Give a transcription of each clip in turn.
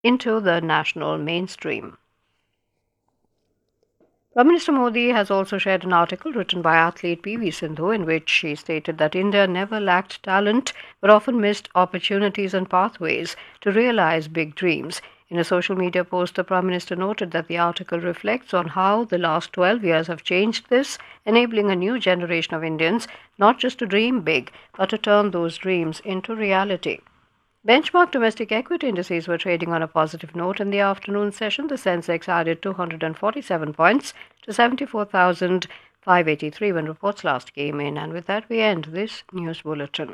into the national mainstream. Prime Minister Modi has also shared an article written by athlete PV Sindhu in which she stated that India never lacked talent but often missed opportunities and pathways to realize big dreams. In a social media post, the Prime Minister noted that the article reflects on how the last 12 years have changed this, enabling a new generation of Indians not just to dream big but to turn those dreams into reality. Benchmark domestic equity indices were trading on a positive note in the afternoon session. The Sensex added 247 points to 74,583 when reports last came in. And with that, we end this news bulletin.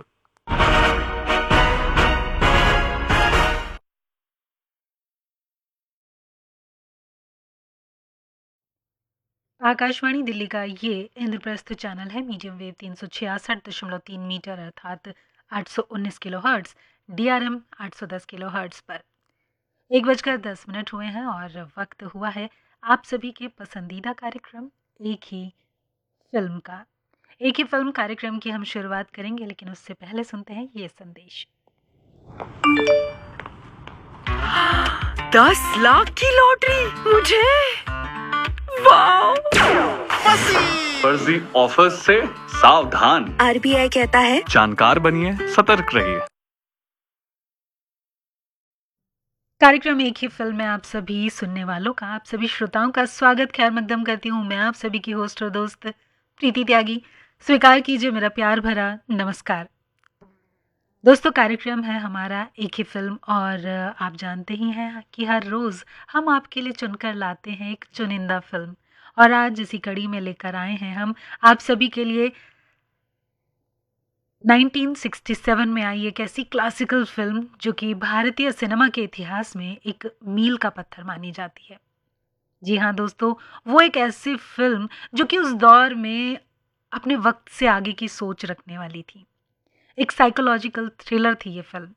Akashvani Delhi का ये Indraprastha channel है medium wave 366.3 metre अर्थात 819 kilo hertz DRM 810 kilo hertz पर 1:10 हुए हैं और वक्त हुआ है आप सभी के पसंदीदा कार्यक्रम एक ही फिल्म कार्यक्रम की हम शुरुआत करेंगे, लेकिन उससे पहले सुनते हैं ये संदेश। 10 लाख की लॉटरी मुझे, वाओ! फर्जी ऑफर्स से सावधान। RBI कहता है जानकार बनिए, सतर्क रहिए। कार्यक्रम एक ही फिल्म में आप सभी सुनने वालों का, आप सभी श्रोताओं का स्वागत खैर मकदम करती हूँ। मैं आप सभी की होस्ट और दोस्त प्रीति त्यागी। स्वीकार कीजिए मेरा प्यार भरा नमस्कार। दोस्तों, कार्यक्रम है हमारा एक ही फिल्म और आप जानते ही हैं कि हर रोज़ हम आपके लिए चुनकर लाते हैं एक चुनिंदा फिल्म, और आज इसी कड़ी में लेकर आए हैं हम आप सभी के लिए 1967 में आई एक ऐसी क्लासिकल फिल्म जो कि भारतीय सिनेमा के इतिहास में एक मील का पत्थर मानी जाती है। जी हाँ दोस्तों, वो एक ऐसी फिल्म जो कि उस दौर में अपने वक्त से आगे की सोच रखने वाली थी। एक साइकोलॉजिकल थ्रिलर थी ये फिल्म।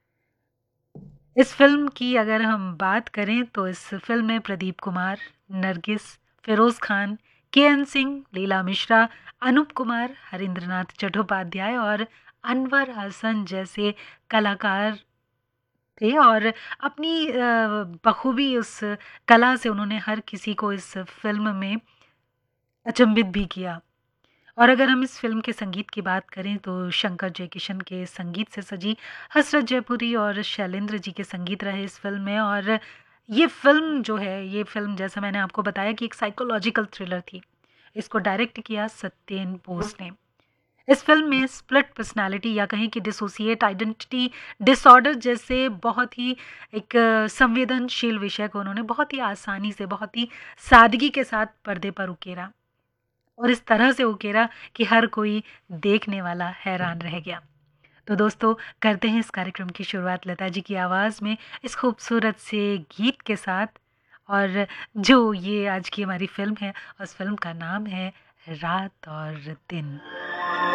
इस फिल्म की अगर हम बात करें तो इस फिल्म में प्रदीप कुमार, नरगिस, फिरोज खान, KN सिंह, लीला मिश्रा, अनूप कुमार, हरिंद्रनाथ चट्टोपाध्याय और अनवर हसन जैसे कलाकार थे, और अपनी बखूबी उस कला से उन्होंने हर किसी को इस फिल्म में अचंभित भी किया। और अगर हम इस फिल्म के संगीत की बात करें तो शंकर जयकिशन के संगीत से सजी हसरत जयपुरी और शैलेंद्र जी के संगीत रहे इस फिल्म में। और ये फिल्म जो है, ये फिल्म जैसा मैंने आपको बताया कि एक साइकोलॉजिकल थ्रिलर थी। इसको डायरेक्ट किया सत्येन बोस ने। इस फिल्म में स्प्लिट पर्सनालिटी या कहें कि डिसोसिएट आइडेंटिटी डिसऑर्डर जैसे बहुत ही एक संवेदनशील विषय को उन्होंने बहुत ही आसानी से, बहुत ही सादगी के साथ पर्दे पर उकेरा, और इस तरह से उकेरा कि हर कोई देखने वाला हैरान रह गया। तो दोस्तों, करते हैं इस कार्यक्रम की शुरुआत लता जी की आवाज़ में इस खूबसूरत से गीत के साथ। और जो ये आज की हमारी फिल्म है, उस फिल्म का नाम है रात और दिन।